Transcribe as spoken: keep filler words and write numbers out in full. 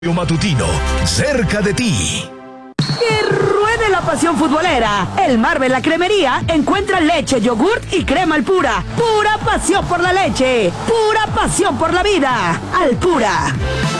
Matutino, cerca de ti. ¡Que ruede la pasión futbolera! El Marvel La Cremería encuentra leche, yogurt y crema Alpura. Pura pasión por la leche, pura pasión por la vida. Alpura.